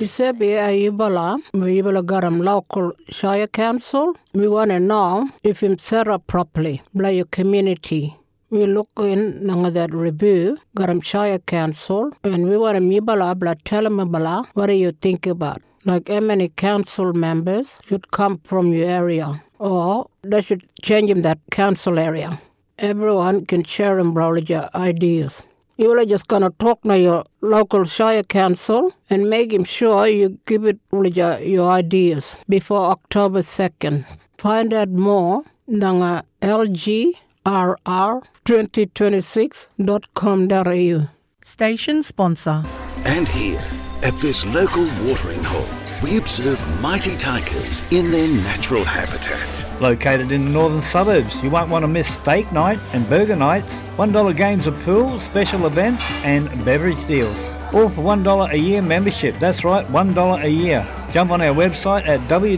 Giuseppe Ayubala, Ayubala Garam local Shire Council. We want to know if him set up properly by your community. We look in that review, Garam Shire Council, and we want to Mibala, tell him about what do you think about? Like how many council members should come from your area, or they should change in that council area. Everyone can share and your ideas. You are just gonna talk to your local Shire Council and make him sure you give it your ideas before October 2nd. Find out more on lgrr2026.com.au. Station sponsor. And here, at this local watering hole, we observe mighty tigers in their natural habitat. Located in the northern suburbs, you won't want to miss steak night and burger nights, $1 games of pool, special events and beverage deals. All for $1 a year membership. That's right, $1 a year. Jump on our website at